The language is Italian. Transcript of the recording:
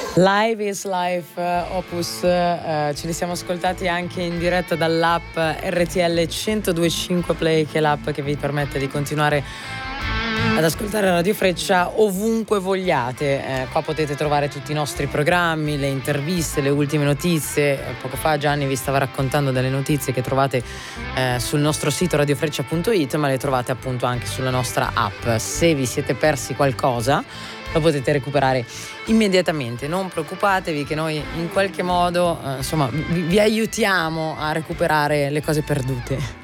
Live is Life, Opus, ce li siamo ascoltati anche in diretta dall'app RTL 102.5 Play, che è l'app che vi permette di continuare ad ascoltare Radio Freccia ovunque vogliate. Qua potete trovare tutti i nostri programmi, le interviste, le ultime notizie. Poco fa Gianni vi stava raccontando delle notizie che trovate sul nostro sito radiofreccia.it, ma le trovate appunto anche sulla nostra app. Se vi siete persi qualcosa lo potete recuperare immediatamente, non preoccupatevi che noi in qualche modo vi aiutiamo a recuperare le cose perdute.